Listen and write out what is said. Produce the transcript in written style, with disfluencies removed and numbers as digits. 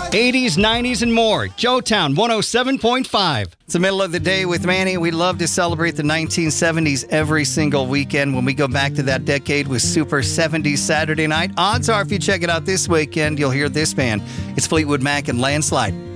80s, 90s, and more. Joetown 107.5. It's the middle of the day with Manny. We love to celebrate the 1970s every single weekend. When we go back to that decade with Super 70s Saturday Night, odds are if you check it out this weekend, you'll hear this band. It's Fleetwood Mac and Landslide.